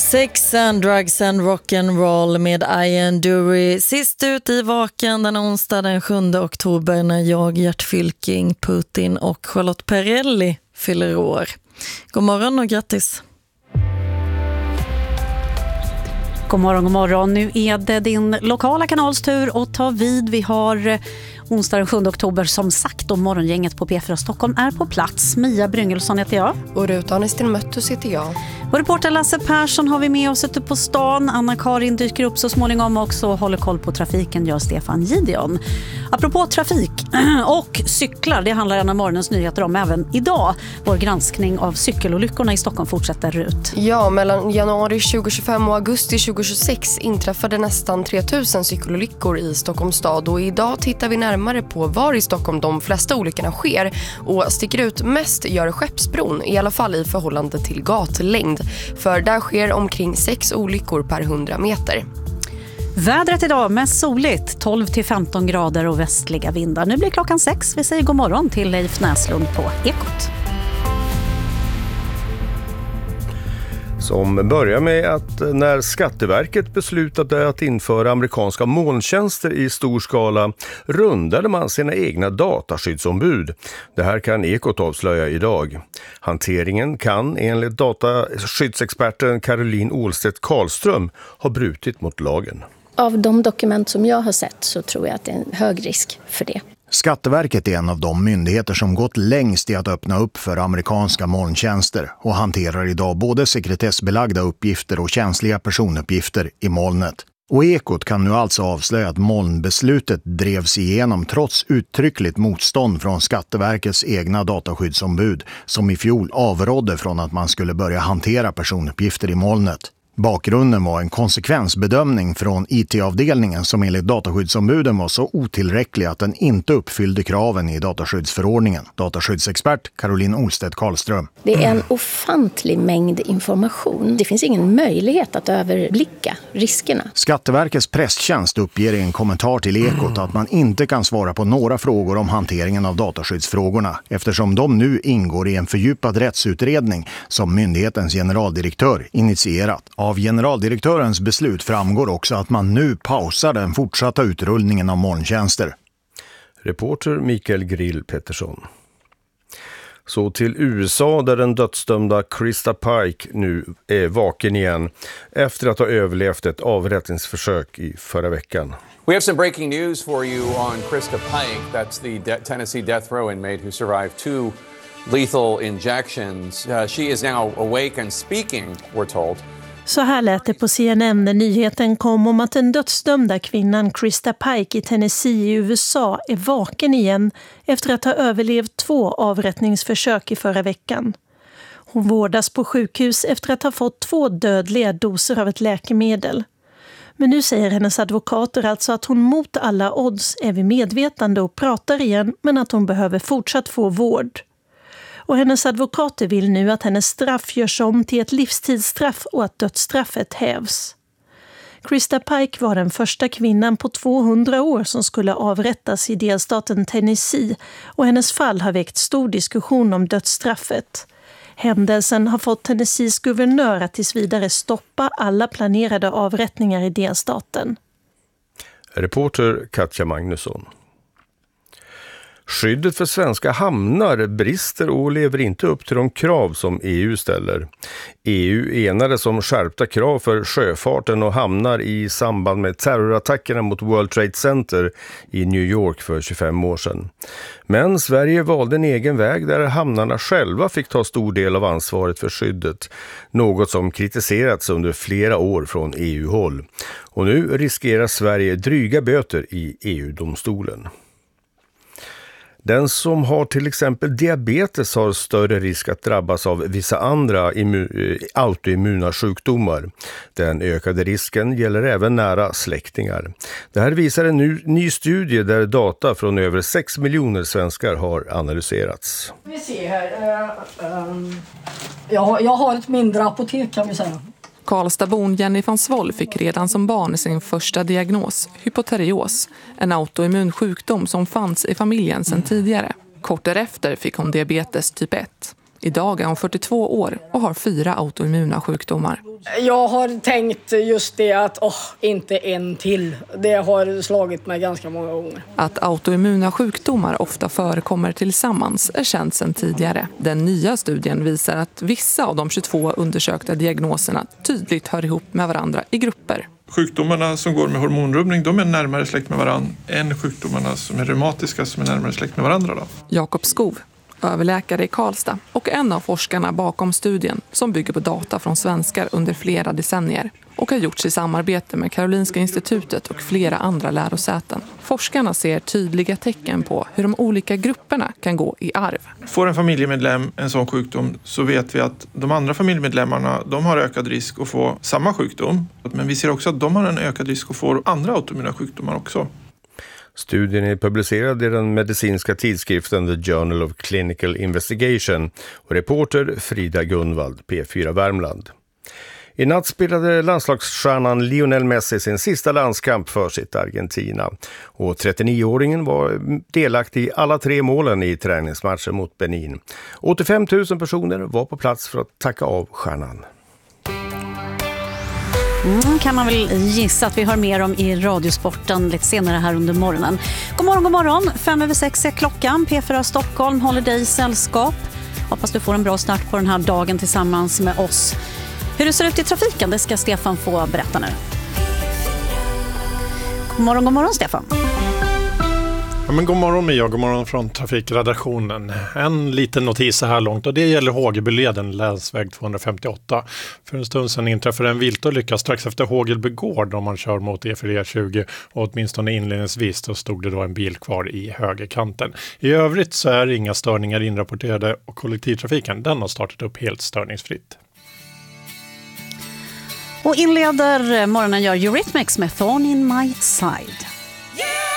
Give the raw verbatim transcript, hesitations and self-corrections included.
Sex and drugs and rock'n'roll med Ian Dury. Sist ut i Vaken den onsdag den sjunde oktober när jag, Gert Fylking, Putin och Charlotte Perrelli fyller år. God morgon och grattis! God morgon, god morgon. Nu är det din lokala kanals tur att ta vid. Vi har onsdag den sjunde oktober som sagt och morgongänget på P fyra Stockholm är på plats. Mia Bryngelsson heter jag. Och Ruth Anistin Möttus heter jag. Och reporter Lasse Persson har vi med oss ute på stan. Anna-Karin dyker upp så småningom också. Håller koll på trafiken, gör Stefan Gideon. Apropå trafik och cyklar, det handlar en av morgonens nyheter om även idag. Vår granskning av cykelolyckorna i Stockholm fortsätter ut. Ja, mellan januari tjugohundratjugofem och augusti tjugohundratjugosex inträffade nästan tre tusen cykelolyckor i Stockholms stad. Och idag tittar vi närmare på var i Stockholm de flesta olyckorna sker. Och sticker ut mest gör Skeppsbron, i alla fall i förhållande till gatlängd. För där sker omkring sex olyckor per hundra meter. Vädret idag mest soligt, tolv till femton grader och västliga vindar. Nu blir klockan sex. Vi säger god morgon till Leif Näslund på Ekot. Som börjar med att när Skatteverket beslutade att införa amerikanska molntjänster i stor skala rundade man sina egna dataskyddsombud. Det här kan Ekot avslöja idag. Hanteringen kan enligt dataskyddsexperten Caroline Ålstedt Karlström ha brutit mot lagen. Av de dokument som jag har sett så tror jag att det är en hög risk för det. Skatteverket är en av de myndigheter som gått längst i att öppna upp för amerikanska molntjänster och hanterar idag både sekretessbelagda uppgifter och känsliga personuppgifter i molnet. Och Ekot kan nu alltså avslöja att molnbeslutet drevs igenom trots uttryckligt motstånd från Skatteverkets egna dataskyddsombud som i fjol avrådde från att man skulle börja hantera personuppgifter i molnet. Bakgrunden var en konsekvensbedömning från I T-avdelningen som enligt dataskyddsombuden var så otillräcklig att den inte uppfyllde kraven i dataskyddsförordningen. Dataskyddsexpert Caroline Ålstedt Karlström. Det är en ofantlig mängd information. Det finns ingen möjlighet att överblicka riskerna. Skatteverkets presstjänst uppger i en kommentar till Ekot att man inte kan svara på några frågor om hanteringen av dataskyddsfrågorna eftersom de nu ingår i en fördjupad rättsutredning som myndighetens generaldirektör initierat. Av generaldirektörens beslut framgår också att man nu pausar den fortsatta utrullningen av molntjänster. Reporter Mikael Grill Pettersson. Så till U S A där den dödsdömda Krista Pike nu är vaken igen efter att ha överlevt ett avrättningsförsök i förra veckan. We have some breaking news for you on Krista Pike. That's the de- Tennessee death row inmate who survived two lethal injections. Uh, she is now awake and speaking, we're told. Så här lät det på C N N när nyheten kom om att den dödsdömda kvinnan Krista Pike i Tennessee i U S A är vaken igen efter att ha överlevt två avrättningsförsök i förra veckan. Hon vårdas på sjukhus efter att ha fått två dödliga doser av ett läkemedel. Men nu säger hennes advokater alltså att hon mot alla odds är vid medvetande och pratar igen men att hon behöver fortsatt få vård. Och hennes advokater vill nu att hennes straff görs om till ett livstidsstraff och att dödsstraffet hävs. Krista Pike var den första kvinnan på tvåhundra år som skulle avrättas i delstaten Tennessee och hennes fall har väckt stor diskussion om dödsstraffet. Händelsen har fått Tennessees guvernör att tills vidare stoppa alla planerade avrättningar i delstaten. Reporter Katja Magnusson. Skyddet för svenska hamnar brister och lever inte upp till de krav som E U ställer. E U enades om skärpta krav för sjöfarten och hamnar i samband med terrorattackerna mot World Trade Center i New York för tjugofem år sedan. Men Sverige valde en egen väg där hamnarna själva fick ta stor del av ansvaret för skyddet. Något som kritiserats under flera år från E U-håll. Och nu riskerar Sverige dryga böter i E U-domstolen. Den som har till exempel diabetes har större risk att drabbas av vissa andra immu- autoimmuna sjukdomar. Den ökade risken gäller även nära släktingar. Det här visar en ny, ny studie där data från över sex miljoner svenskar har analyserats. Vi ser här. Uh, um, jag, jag har ett mindre apotek kan vi säga. Karlstadbon Jenny van Svoll fick redan som barn sin första diagnos, hypoterios, en autoimmun sjukdom som fanns i familjen sedan tidigare. Kort därefter fick hon diabetes typ ett. Idag är hon fyrtiotvå år och har fyra autoimmuna sjukdomar. Jag har tänkt just det att åh, inte en till. Det har slagit mig ganska många gånger. Att autoimmuna sjukdomar ofta förekommer tillsammans är känt sedan tidigare. Den nya studien visar att vissa av de tjugotvå undersökta diagnoserna tydligt hör ihop med varandra i grupper. Sjukdomarna som går med hormonrubbning, de är närmare släkt med varandra än sjukdomarna som är reumatiska som är närmare släkt med varandra. Då. Jakob Skov, överläkare i Karlstad och en av forskarna bakom studien som bygger på data från svenskar under flera decennier och har gjorts i samarbete med Karolinska institutet och flera andra lärosäten. Forskarna ser tydliga tecken på hur de olika grupperna kan gå i arv. Får en familjemedlem en sån sjukdom så vet vi att de andra familjemedlemmarna de har ökad risk att få samma sjukdom. Men vi ser också att de har en ökad risk att få andra autoimmuna sjukdomar också. Studien är publicerad i den medicinska tidskriften The Journal of Clinical Investigation och reporter Frida Gunvald, P fyra Värmland. I natt spelade landslagsstjärnan Lionel Messi sin sista landskamp för sitt Argentina. Och trettionioåringen var delaktig i alla tre målen i träningsmatchen mot Benin. åttiofem tusen personer var på plats för att tacka av stjärnan. Mm, kan man väl gissa att vi har mer om i Radiosporten lite senare här under morgonen. God morgon, god morgon. Fem över sex är klockan. P fyra Stockholm håller dig i sällskap. Hoppas du får en bra start på den här dagen tillsammans med oss. Hur det ser ut i trafiken, det ska Stefan få berätta nu. God morgon, god morgon Stefan. Ja, men god morgon Mia, god morgon från trafikredaktionen. En liten notis så här långt och det gäller Hågelbyleden, länsväg tvåhundrafemtioåtta. För en stund sedan inträffade en viltolycka strax efter Hågelbygård om man kör mot E fyra E tjugo och åtminstone inledningsvis så stod det då en bil kvar i högerkanten. I övrigt så är inga störningar inrapporterade och kollektivtrafiken den har startat upp helt störningsfritt. Och inleder morgonen gör Eurythmics med Thorn in my side.